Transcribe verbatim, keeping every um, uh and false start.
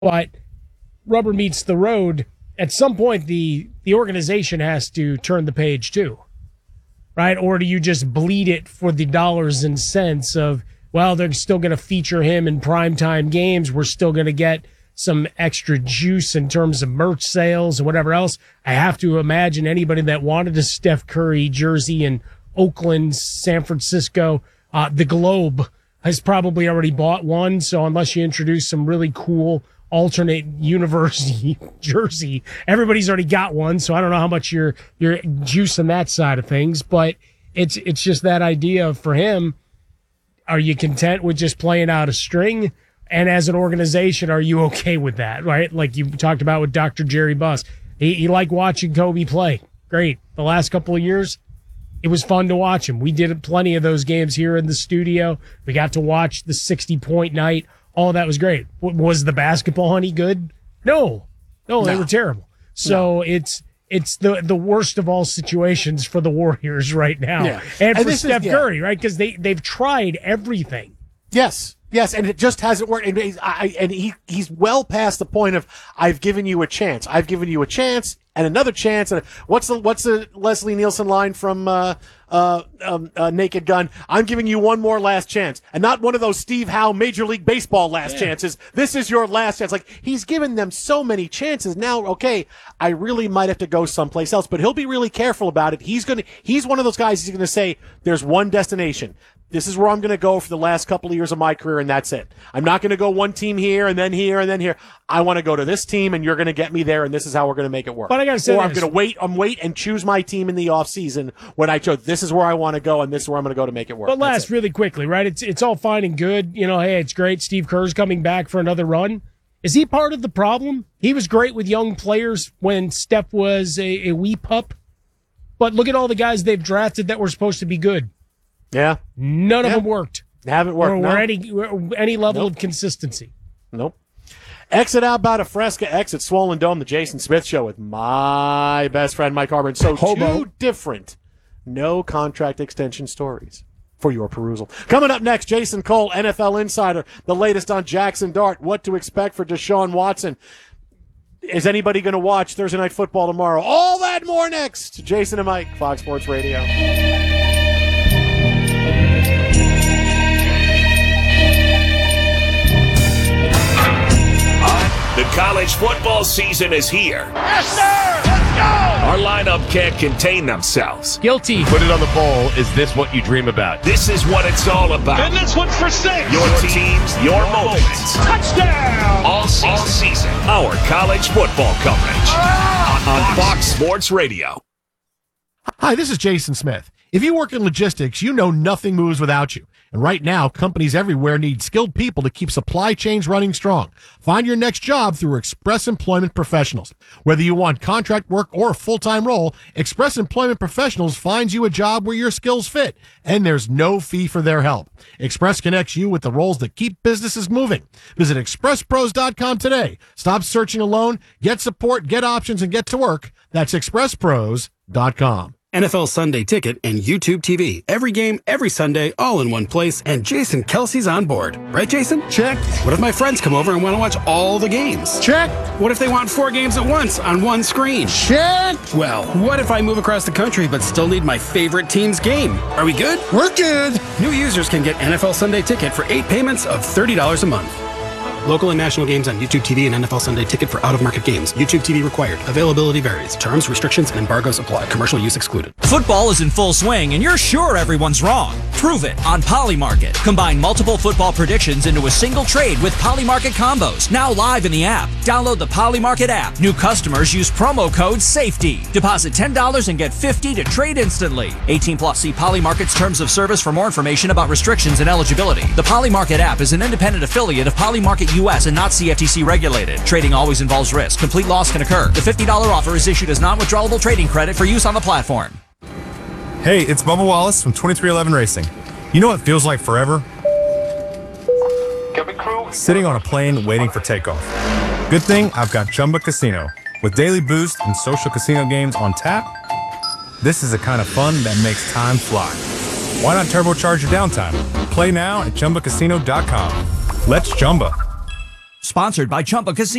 But rubber meets the road. At some point, the, the organization has to turn the page too, right? Or do you just bleed it for the dollars and cents of, well, they're still going to feature him in primetime games. We're still going to get some extra juice in terms of merch sales and whatever else. I have to imagine anybody that wanted a Steph Curry jersey in Oakland, San Francisco, uh, the Globe has probably already bought one. So unless you introduce some really cool alternate universe jersey, everybody's already got one. So I don't know how much you're, you're juicing that side of things, but it's, it's just that idea of, for him, are you content with just playing out a string? And as an organization, are you okay with that, right? Like you talked about with Doctor Jerry Buss. He, he liked watching Kobe play. Great. The last couple of years, it was fun to watch him. We did plenty of those games here in the studio. We got to watch the sixty-point night. All that was great. Was the basketball any good? No. No, they no. were terrible. So no. it's it's the, the worst of all situations for the Warriors right now. Yeah. And, and for Steph is, Curry, yeah. right? Because they, they've tried everything. Yes. Yes, and it just hasn't worked. And, he's, I, and he he's well past the point of, I've given you a chance. I've given you a chance and another chance. And what's the what's the Leslie Nielsen line from uh, uh, um, uh, Naked Gun? I'm giving you one more last chance, and not one of those Steve Howe Major League Baseball last yeah. chances. This is your last chance. Like, he's given them so many chances now. Okay, I really might have to go someplace else, but he'll be really careful about it. He's gonna he's one of those guys. He's gonna say, "There's one destination. This is where I'm going to go for the last couple of years of my career, and that's it. I'm not going to go one team here and then here and then here. I want to go to this team, and you're going to get me there, and this is how we're going to make it work." But I got to say, or I'm going to wait, I'm wait and choose my team in the off season when I chose. This is where I want to go, and this is where I'm going to go to make it work. But last, really quickly, right? It's it's all fine and good. You know, hey, it's great. Steve Kerr's coming back for another run. Is he part of the problem? He was great with young players when Steph was a, a wee pup. But look at all the guys they've drafted that were supposed to be good. Yeah. None yeah. of them worked. They haven't worked. Or, no. or any, any level nope. of consistency. Nope. Exit out about a Fresca, exit Swollen Dome, the Jason Smith Show with my best friend, Mike Harmon. So Hobo. Two different no contract extension stories for your perusal. Coming up next, Jason Cole, N F L Insider, the latest on Jackson Dart, what to expect for Deshaun Watson. Is anybody going to watch Thursday Night Football tomorrow? All that more next. Jason and Mike, Fox Sports Radio. The college football season is here. Yes, sir! Let's go! Our lineup can't contain themselves. Guilty. Put it on the poll. Is this what you dream about? This is what it's all about. And this one's for six. Your teams, your moments. Touchdown! All season. All season. Our college football coverage ah! on Fox Sports Radio. Hi, this is Jason Smith. If you work in logistics, you know nothing moves without you. And right now, companies everywhere need skilled people to keep supply chains running strong. Find your next job through Express Employment Professionals. Whether you want contract work or a full-time role, Express Employment Professionals finds you a job where your skills fit, and there's no fee for their help. Express connects you with the roles that keep businesses moving. Visit express pros dot com today. Stop searching alone. Get support, get options, and get to work. That's express pros dot com. N F L Sunday Ticket and YouTube T V. Every game, every Sunday, all in one place, and Jason Kelsey's on board. Right, Jason? Check. What if my friends come over and want to watch all the games? Check. What if they want four games at once on one screen? Check. Well, what if I move across the country but still need my favorite team's game? Are we good? We're good. New users can get N F L Sunday Ticket for eight payments of thirty dollars a month. Local and national games on YouTube T V and N F L Sunday Ticket for out-of-market games. YouTube T V required. Availability varies. Terms, restrictions, and embargoes apply. Commercial use excluded. Football is in full swing, and you're sure everyone's wrong. Prove it on Polymarket. Combine multiple football predictions into a single trade with Polymarket combos. Now live in the app. Download the Polymarket app. New customers use promo code SAFETY. Deposit ten dollars and get fifty dollars to trade instantly. eighteen plus. See Polymarket's terms of service for more information about restrictions and eligibility. The Polymarket app is an independent affiliate of Polymarket U S and not C F T C regulated. Trading always involves risk. Complete loss can occur. The fifty dollars offer is issued as non-withdrawable trading credit for use on the platform. Hey, it's Bubba Wallace from twenty-three eleven Racing. You know what feels like forever? Sitting on a plane waiting for takeoff. Good thing I've got Chumba Casino. With daily boost and social casino games on tap, this is the kind of fun that makes time fly. Why not turbocharge your downtime? Play now at Chumba Casino dot com. Let's Chumba. Sponsored by Chumba Casino.